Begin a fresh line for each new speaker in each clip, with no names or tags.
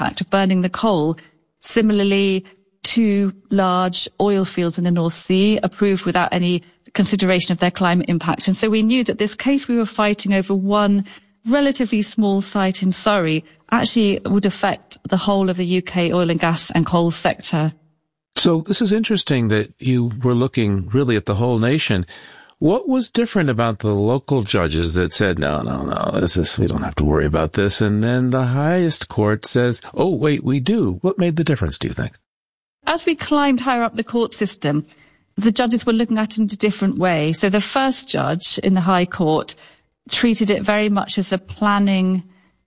impact of burning the coal. Similarly, 2 large oil fields in the North Sea approved without any consideration of their climate impact. And so we knew that this case we were fighting over one relatively small site in Surrey actually would affect the whole of the UK oil and gas and coal sector.
So this is interesting that you were looking really at the whole nation. What was different about the local judges that said, no, we don't have to worry about this, and then the highest court says, oh, wait, we do? What made the difference, do you think?
As we climbed higher up the court system, the judges were looking at it in a different way. So the first judge in the High Court treated it very much as a planning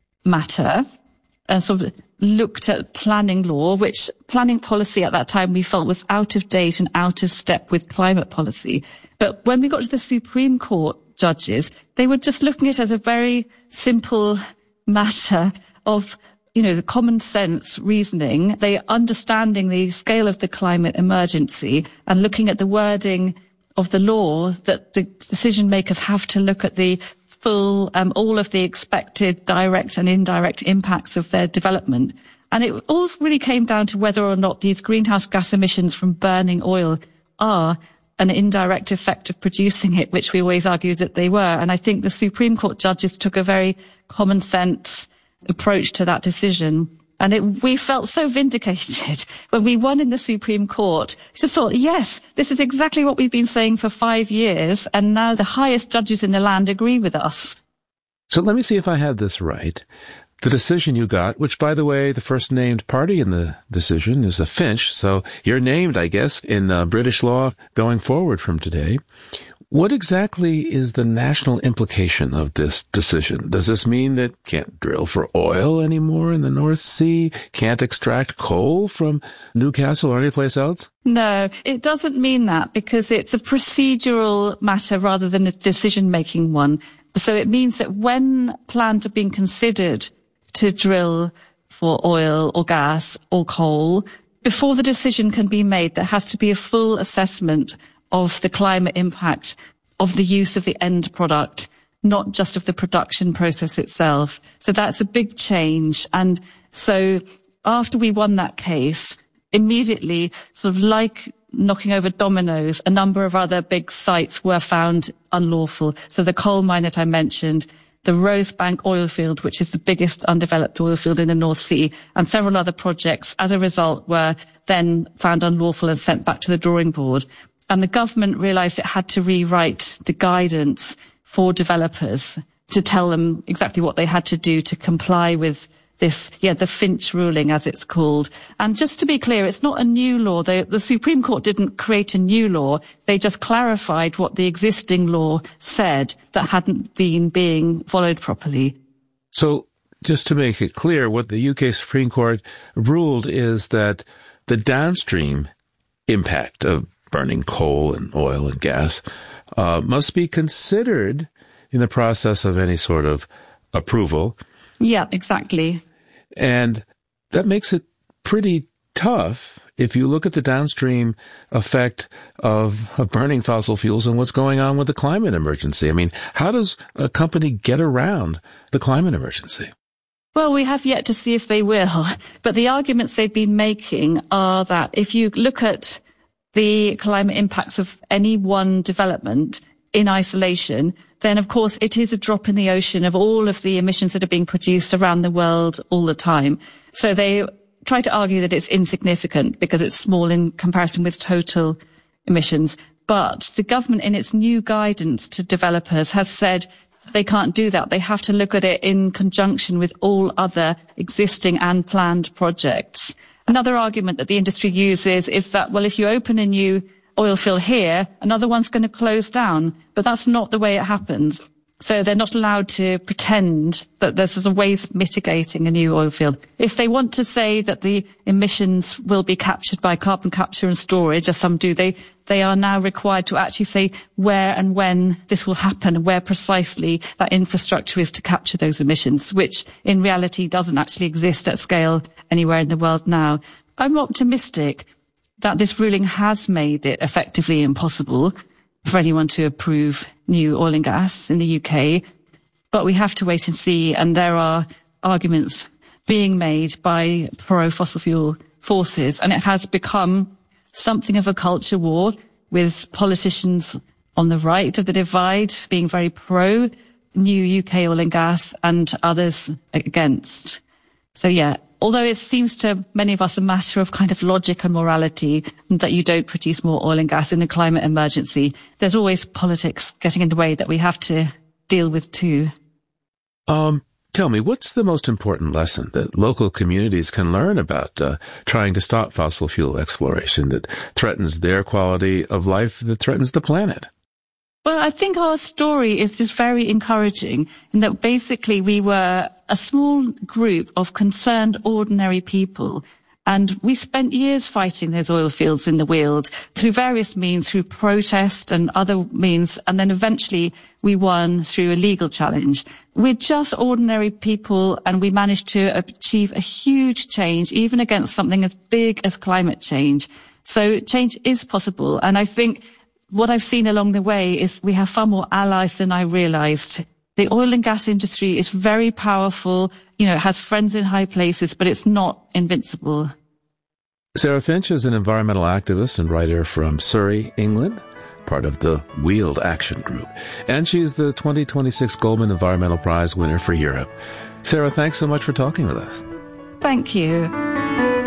matter and sort of looked at planning law, which planning policy at that time we felt was out of date and out of step with climate policy. But when we got to the Supreme Court judges, they were just looking at it as a very simple matter of, the common sense reasoning. They understanding the scale of the climate emergency and looking at the wording of the law that the decision makers have to look at the full, all of the expected direct and indirect impacts of their development. And it all really came down to whether or not these greenhouse gas emissions from burning oil are an indirect effect of producing it, which we always argued that they were. And I think the Supreme Court judges took a very common sense approach to that decision. And we felt so vindicated when we won in the Supreme Court. We just thought, yes, this is exactly what we've been saying for 5 years, and now the highest judges in the land agree with us.
So let me see if I had this right. The decision you got, which, by the way, the first named party in the decision is the Finch, so you're named, I guess, in British law going forward from today. What exactly is the national implication of this decision? Does this mean that can't drill for oil anymore in the North Sea? Can't extract coal from Newcastle or anyplace else?
No, it doesn't mean that, because it's a procedural matter rather than a decision-making one. So it means that when plans are being considered to drill for oil or gas or coal, before the decision can be made, there has to be a full assessment of the climate impact of the use of the end product, not just of the production process itself. So that's a big change. And so after we won that case, immediately, sort of like knocking over dominoes, a number of other big sites were found unlawful. So the coal mine that I mentioned, the Rosebank oil field, which is the biggest undeveloped oil field in the North Sea, and several other projects, as a result, were then found unlawful and sent back to the drawing board. And the government realised it had to rewrite the guidance for developers to tell them exactly what they had to do to comply with this, the Finch ruling, as it's called. And just to be clear, it's not a new law. The Supreme Court didn't create a new law. They just clarified what the existing law said that hadn't been being followed properly.
So just to make it clear, what the UK Supreme Court ruled is that the downstream impact of burning coal and oil and gas must be considered in the process of any sort of approval.
Yeah, exactly.
And that makes it pretty tough if you look at the downstream effect of burning fossil fuels and what's going on with the climate emergency. I mean, how does a company get around the climate emergency?
Well, we have yet to see if they will. But the arguments they've been making are that if you look at the climate impacts of any one development in isolation, then of course it is a drop in the ocean of all of the emissions that are being produced around the world all the time. So they try to argue that it's insignificant because it's small in comparison with total emissions. But the government in its new guidance to developers has said they can't do that. They have to look at it in conjunction with all other existing and planned projects. Another argument that the industry uses is that, well, if you open a new oil field here, another one's going to close down. But that's not the way it happens. So they're not allowed to pretend that there's ways of mitigating a new oil field. If they want to say that the emissions will be captured by carbon capture and storage, as some do, they are now required to actually say where and when this will happen, and where precisely that infrastructure is to capture those emissions, which in reality doesn't actually exist at scale anywhere in the world now. I'm optimistic that this ruling has made it effectively impossible for anyone to approve new oil and gas in the UK. But we have to wait and see, and there are arguments being made by pro-fossil fuel forces. And it has become something of a culture war, with politicians on the right of the divide being very pro new UK oil and gas and others against. So yeah, although it seems to many of us a matter of kind of logic and morality that you don't produce more oil and gas in a climate emergency, there's always politics getting in the way that we have to deal with too.
Tell me, what's the most important lesson that local communities can learn about trying to stop fossil fuel exploration that threatens their quality of life, that threatens the planet?
Well, I think our story is just very encouraging in that basically we were a small group of concerned, ordinary people. And we spent years fighting those oil fields in the Weald through various means, through protest and other means. And then eventually we won through a legal challenge. We're just ordinary people, and we managed to achieve a huge change, even against something as big as climate change. So change is possible. And I think what I've seen along the way is we have far more allies than I realized. The oil and gas industry is very powerful. You know, it has friends in high places, but it's not invincible.
Sarah Finch is an environmental activist and writer from Surrey, England, part of the Weald Action Group. And she's the 2026 Goldman Environmental Prize winner for Europe. Sarah, thanks so much for talking with us.
Thank you.